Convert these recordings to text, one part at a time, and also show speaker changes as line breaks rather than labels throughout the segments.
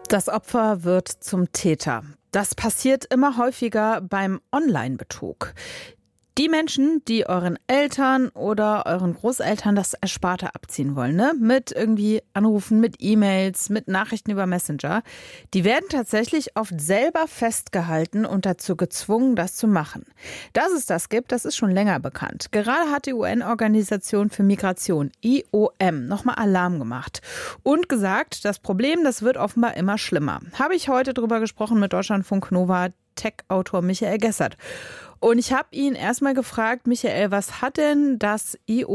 Das Opfer wird zum Täter. Das passiert immer häufiger beim Online-Betrug. Die Menschen, die euren Eltern oder euren Großeltern das Ersparte abziehen wollen, ne? Mit irgendwie Anrufen, mit E-Mails, mit Nachrichten über Messenger, die werden tatsächlich oft selber festgehalten und dazu gezwungen, das zu machen. Dass es das gibt, das ist schon länger bekannt. Gerade hat die UN-Organisation für Migration, IOM, nochmal Alarm gemacht und gesagt, das Problem, das wird offenbar immer schlimmer. Habe ich heute drüber gesprochen mit Deutschlandfunk Nova Tech-Autor Michael Gessert. Und ich habe ihn erstmal gefragt, Michael, was hat denn das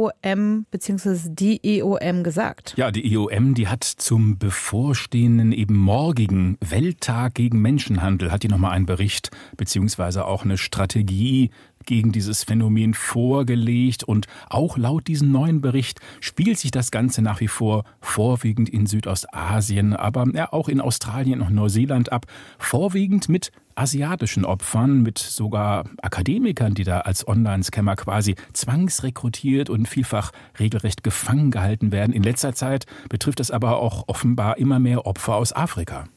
IOM bzw. die IOM gesagt?
Ja, die IOM, die hat zum bevorstehenden eben morgigen Welttag gegen Menschenhandel, hat die nochmal einen Bericht bzw. auch eine Strategie gegen dieses Phänomen vorgelegt. Und auch laut diesem neuen Bericht spielt sich das Ganze nach wie vor vorwiegend in Südostasien, aber ja, auch in Australien und Neuseeland ab, vorwiegend mit asiatischen Opfern, mit sogar Akademikern, die da als Online-Scammer quasi zwangsrekrutiert und vielfach regelrecht gefangen gehalten werden. In letzter Zeit betrifft es aber auch offenbar immer mehr Opfer aus Afrika.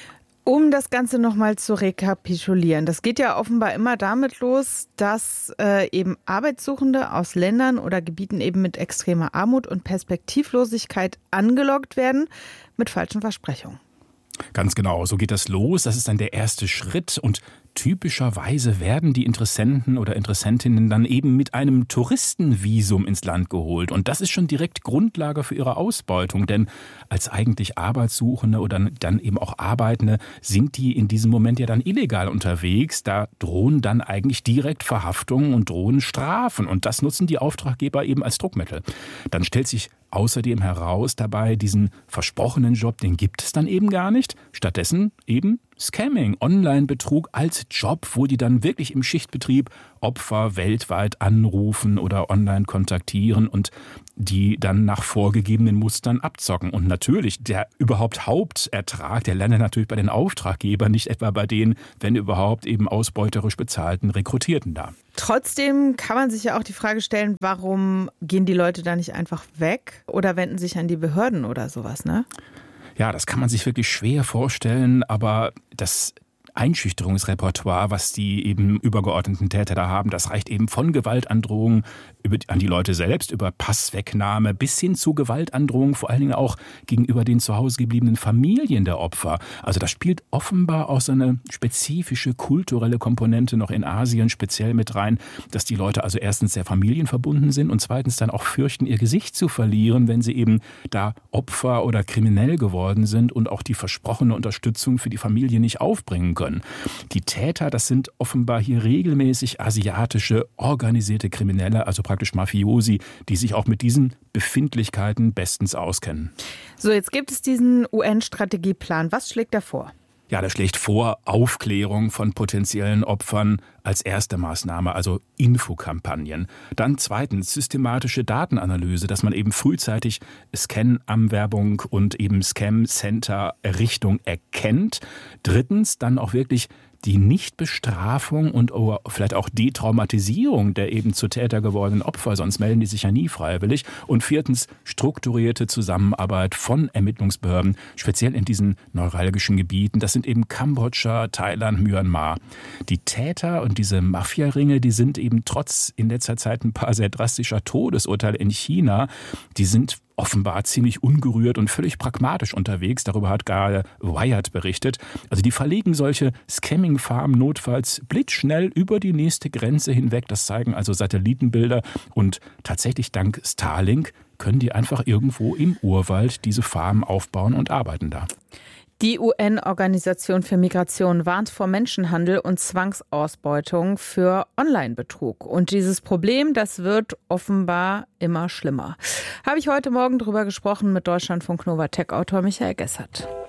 Um das Ganze nochmal zu rekapitulieren, das geht ja offenbar immer damit los, dass eben Arbeitssuchende aus Ländern oder Gebieten eben mit extremer Armut und Perspektivlosigkeit angelockt werden mit falschen Versprechungen.
Ganz genau, so geht das los. Das ist dann der erste Schritt und typischerweise werden die Interessenten oder Interessentinnen dann eben mit einem Touristenvisum ins Land geholt. Und das ist schon direkt Grundlage für ihre Ausbeutung, denn als eigentlich Arbeitssuchende oder dann eben auch Arbeitende sind die in diesem Moment ja dann illegal unterwegs. Da drohen dann eigentlich direkt Verhaftungen und drohen Strafen. Und das nutzen die Auftraggeber eben als Druckmittel. Dann stellt sich außerdem heraus dabei, diesen versprochenen Job, den gibt es dann eben gar nicht. Stattdessen eben Scamming, Online-Betrug als Job, wo die dann wirklich im Schichtbetrieb Opfer weltweit anrufen oder online kontaktieren und die dann nach vorgegebenen Mustern abzocken. Und natürlich, der überhaupt Hauptertrag, der landet natürlich bei den Auftraggebern, nicht etwa bei den, wenn überhaupt, eben ausbeuterisch bezahlten Rekrutierten da.
Trotzdem kann man sich ja auch die Frage stellen, warum gehen die Leute da nicht einfach weg oder wenden sich an die Behörden oder sowas, ne?
Ja, das kann man sich wirklich schwer vorstellen, aber das Einschüchterungsrepertoire, was die eben übergeordneten Täter da haben, das reicht eben von Gewaltandrohungen an die Leute selbst, über Passwegnahme bis hin zu Gewaltandrohungen, vor allen Dingen auch gegenüber den zu Hause gebliebenen Familien der Opfer. Also das spielt offenbar auch so eine spezifische kulturelle Komponente noch in Asien speziell mit rein, dass die Leute also erstens sehr familienverbunden sind und zweitens dann auch fürchten, ihr Gesicht zu verlieren, wenn sie eben da Opfer oder kriminell geworden sind und auch die versprochene Unterstützung für die Familie nicht aufbringen können. Die Täter, das sind offenbar hier regelmäßig asiatische, organisierte Kriminelle, also praktisch Mafiosi, die sich auch mit diesen Befindlichkeiten bestens auskennen.
So, jetzt gibt es diesen UN-Strategieplan. Was schlägt er vor?
Ja, der schlägt vor, Aufklärung von potenziellen Opfern als erste Maßnahme, also Infokampagnen. Dann zweitens systematische Datenanalyse, dass man eben frühzeitig Scan-Anwerbung und eben Scam-Center-Errichtung erkennt. Drittens dann auch wirklich die Nichtbestrafung und vielleicht auch Detraumatisierung der eben zu Täter gewordenen Opfer, sonst melden die sich ja nie freiwillig. Und viertens, strukturierte Zusammenarbeit von Ermittlungsbehörden, speziell in diesen neuralgischen Gebieten. Das sind eben Kambodscha, Thailand, Myanmar. Die Täter und diese Mafia-Ringe, die sind eben trotz in letzter Zeit ein paar sehr drastischer Todesurteile in China, die sind offenbar ziemlich ungerührt und völlig pragmatisch unterwegs. Darüber hat gerade Wired berichtet. Also die verlegen solche Scamming-Farmen notfalls blitzschnell über die nächste Grenze hinweg. Das zeigen also Satellitenbilder. Und tatsächlich dank Starlink können die einfach irgendwo im Urwald diese Farmen aufbauen und arbeiten da.
Die UN-Organisation für Migration warnt vor Menschenhandel und Zwangsausbeutung für Online-Betrug. Und dieses Problem, das wird offenbar immer schlimmer. Habe ich heute Morgen drüber gesprochen mit Deutschlandfunk Nova Tech-Autor Michael Gessert.